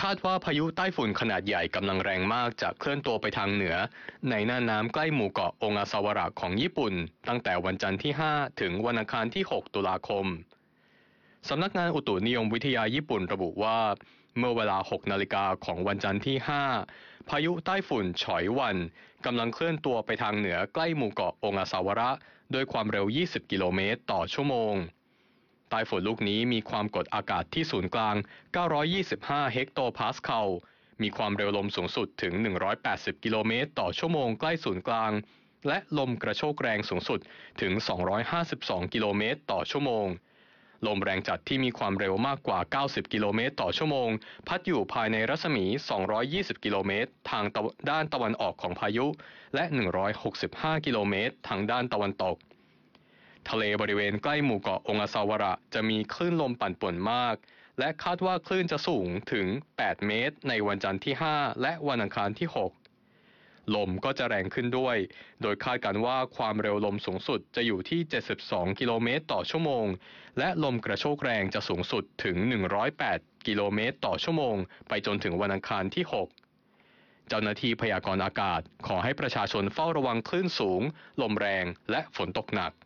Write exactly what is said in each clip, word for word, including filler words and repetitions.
าดว่าพายุใต้ฝุ่นขนาดใหญ่กำลังแรงมากจะเคลื่อนตัวไปทางเหนือในน่านน้ำใกล้หมู่เกาะโองาซาวาระของญี่ปุ่นตั้งแต่วันจันทร์ที่ห้าถึงวันอังคารที่หกตุลาคมสำนักงานอุตุนิยมวิทยาญี่ปุ่นระบุว่าเมื่อเวลาหกนาฬิกาของวันจันทร์ที่ห้าพายุใต้ฝุ่นฉอยวันกำลังเคลื่อนตัวไปทางเหนือใกล้หมู่เกาะโองาซาวาระด้วยความเร็วยี่สิบกิโลเมตรต่อชั่วโมงใต้ฝุ่นลูกนี้มีความกดอากาศที่ศูนย์กลางเก้าร้อยยี่สิบห้าเฮกโตพาสคาลมีความเร็วลมสูงสุดถึงหนึ่งร้อยแปดสิบกิโลเมตรต่อชั่วโมงใกล้ศูนย์กลางและลมกระโชกแรงสูงสุดถึงสองร้อยห้าสิบสองกิโลเมตรต่อชั่วโมงลมแรงจัดที่มีความเร็วมากกว่าเก้าสิบกิโลเมตรต่อชั่วโมงพัดอยู่ภายในรัศมีสองร้อยยี่สิบกิโลเมตรทางด้านตะวันออกของพายุและหนึ่งร้อยหกสิบห้ากิโลเมตรทางด้านตะวันตกทะเลบริเวณใกล้หมู่เกาะโองาซาวาระจะมีคลื่นลมปั่นป่วนมากและคาดว่าคลื่นจะสูงถึงแปดเมตรในวันจันทร์ที่ห้าและวันอังคารที่หกลมก็จะแรงขึ้นด้วยโดยคาดกันว่าความเร็วลมสูงสุดจะอยู่ที่เจ็ดสิบสองกิโลเมตรต่อชั่วโมงและลมกระโชกแรงจะสูงสุดถึงหนึ่งร้อยแปดกิโลเมตรต่อชั่วโมงไปจนถึงวันอังคารที่หกเจ้าหน้าที่พยากรณ์อากาศขอให้ประชาชนเฝ้าระวังคลื่นสูงลมแรงและฝนตกหนัก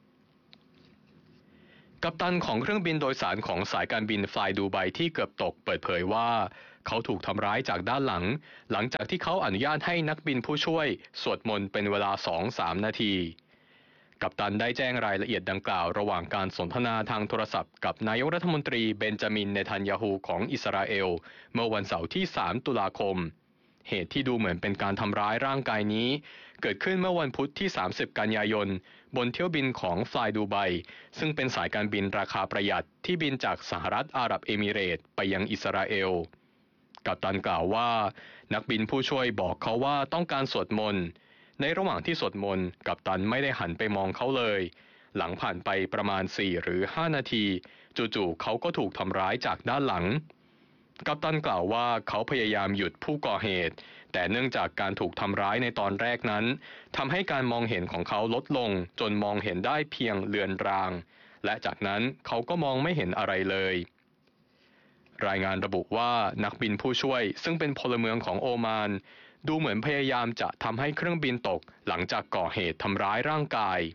กัปตันของเครื่องบินโดยสารของสายการบินฟลายดูไบที่เกือบตกเปิดเผยว่าเขาถูกทำร้ายจากด้านหลังหลังจากที่เขาอนุญาตให้นักบินผู้ช่วยสวดมนต์เป็นเวลา สองถึงสาม นาทีกัปตันได้แจ้งรายละเอียดดังกล่าวระหว่างการสนทนาทางโทรศัพท์กับนายกรัฐมนตรีเบนจามินเนทันยาฮูของอิสราเอลเมื่อวันเสาร์ที่สามตุลาคมเหตุที่ดูเหมือนเป็นการทำร้ายร่างกายนี้เกิดขึ้นเมื่อวันพุธที่สามสิบกันยายนบนเที่ยวบินของฟลายดูไบซึ่งเป็นสายการบินราคาประหยัดที่บินจากสหรัฐอาหรับเอมิเรตส์ไปยังอิสราเอลกัปตันกล่าวว่านักบินผู้ช่วยบอกเขาว่าต้องการสวดมนต์ในระหว่างที่สวดมนต์กัปตันไม่ได้หันไปมองเขาเลยหลังผ่านไปประมาณสี่หรือห้านาทีจู่ๆเขาก็ถูกทำร้ายจากด้านหลังกัปตันกล่าวว่าเขาพยายามหยุดผู้ก่อเหตุแต่เนื่องจากการถูกทำร้ายในตอนแรกนั้นทำให้การมองเห็นของเขาลดลงจนมองเห็นได้เพียงเลือนรางและจากนั้นเขาก็มองไม่เห็นอะไรเลยรายงานระบุว่านักบินผู้ช่วยซึ่งเป็นพลเมืองของโอมานดูเหมือนพยายามจะทำให้เครื่องบินตกหลังจากก่อเหตุทำร้ายร่างกาย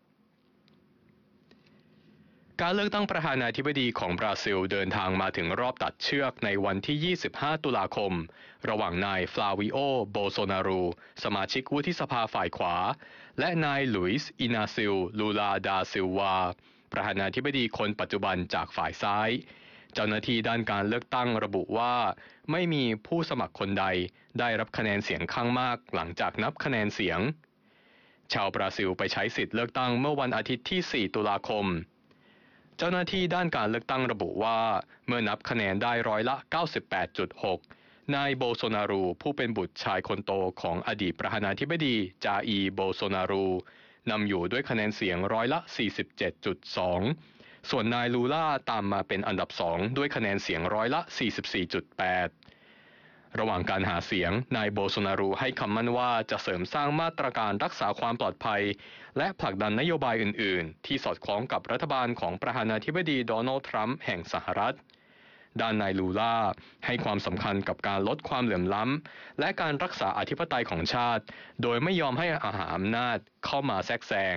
การเลือกตั้งประธานาธิบดีของบราซิลเดินทางมาถึงรอบตัดเชือกในวันที่ยี่สิบห้าตุลาคมระหว่างนายฟลาวิโอโบโซนารูสมาชิกวุฒิสภาฝ่ายขวาและนายลุยส์อินาซิลลูลาดาซิลวาประธานาธิบดีคนปัจจุบันจากฝ่ายซ้ายเจ้าหน้าที่ด้านการเลือกตั้งระบุว่าไม่มีผู้สมัครคนใดได้รับคะแนนเสียงข้างมากหลังจากนับคะแนนเสียงชาวบราซิลไปใช้สิทธิ์เลือกตั้งเมื่อวันอาทิตย์ที่สี่ตุลาคมเจ้าหน้าที่ด้านการเลือกตั้งระบุว่าเมื่อนับคะแนนได้ร้อยละ เก้าสิบแปดจุดหก นายโบโซนารูผู้เป็นบุตรชายคนโตของอดีตประธานาธิบดีจาอีโบโซนารูนำอยู่ด้วยคะแนนเสียงร้อยละ สี่สิบเจ็ดจุดสอง ส่วนนายลูล่าตามมาเป็นอันดับสองด้วยคะแนนเสียงร้อยละ สี่สิบสี่จุดแปด ระหว่างการหาเสียงนายโบโซนารูให้คำมั่นว่าจะเสริมสร้างมาตรการรักษาความปลอดภัยและผลักดันนโยบายอื่นๆที่สอดคล้องกับรัฐบาลของประธานาธิบดีโดนัลด์ทรัมป์แห่งสหรัฐด้านนายลูล่าให้ความสำคัญกับการลดความเหลื่อมล้ำและการรักษาอธิปไตยของชาติโดยไม่ยอมให้อาหารอำนาจเข้ามาแทรกแซง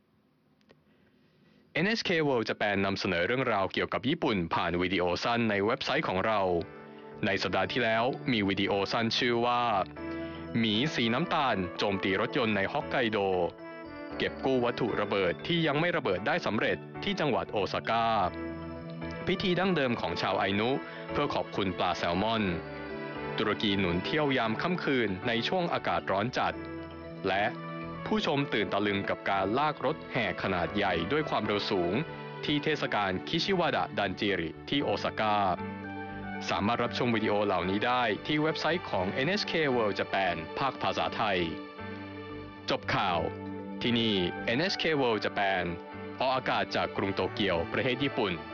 เอ็น เอช เค World Japan นำเสนอเรื่องราวเกี่ยวกับญี่ปุ่นผ่านวิดีโอสั้นในเว็บไซต์ของเราในสัปดาห์ที่แล้วมีวิดีโอสั้นชื่อว่าหมีสีน้ำตาลโจมตีรถยนต์ในฮอกไกโดเก็บกู้วัตถุระเบิดที่ยังไม่ระเบิดได้สำเร็จที่จังหวัดโอซาก้าพิธีดั้งเดิมของชาวไอนุเพื่อขอบคุณปลาแซลมอนตุรกีหนุนเที่ยวยามค่ำคืนในช่วงอากาศร้อนจัดและผู้ชมตื่นตะลึงกับการลากรถแห่ขนาดใหญ่ด้วยความเร็วสูงที่เทศกาลคิชิวาดะดันจิริที่โอซาก้าสามารถรับชมวิดีโอเหล่านี้ได้ที่เว็บไซต์ของ เอ็น เอช เค World Japan ภาคภาษาไทยจบข่าวที่นี่ เอ็น เอช เค World Japan ออกอากาศจากกรุงโตเกียวประเทศญี่ปุ่น